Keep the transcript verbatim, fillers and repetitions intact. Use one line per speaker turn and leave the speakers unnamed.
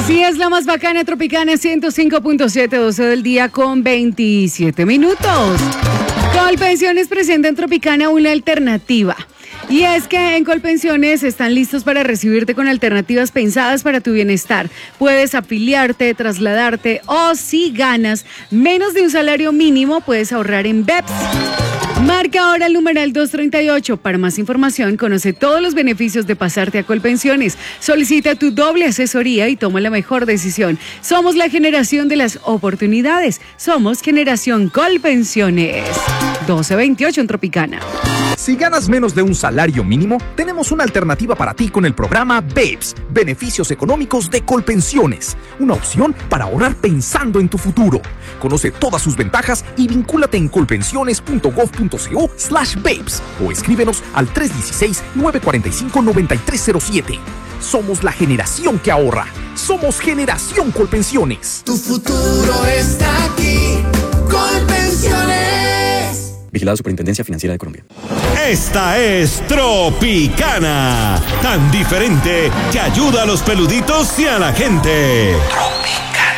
Así es, la más bacana Tropicana ciento cinco punto siete, doce del día con veintisiete minutos. Colpensiones presenta en Tropicana una alternativa. Y es que en Colpensiones están listos para recibirte con alternativas pensadas para tu bienestar. Puedes afiliarte, trasladarte o si ganas menos de un salario mínimo, puedes ahorrar en B E P S. Marca ahora el numeral doscientos treinta y ocho. Para más información, conoce todos los beneficios de pasarte a Colpensiones. Solicita tu doble asesoría y toma la mejor decisión. Somos la generación de las oportunidades. Somos Generación Colpensiones. doce veintiocho en Tropicana.
Si ganas menos de un salario mínimo, tenemos una alternativa para ti con el programa B E P S, Beneficios Económicos de Colpensiones. Una opción para ahorrar pensando en tu futuro. Conoce todas sus ventajas y vincúlate en colpensiones punto gov punto co slash B E P S o escríbenos al tres uno seis, nueve cuatro cinco, nueve tres cero siete. Somos la generación que ahorra. Somos Generación Colpensiones.
Tu futuro está aquí. Colpensiones.
Vigilado Superintendencia Financiera de Colombia.
Esta es Tropicana, tan diferente que ayuda a los peluditos y a la gente. Tropi.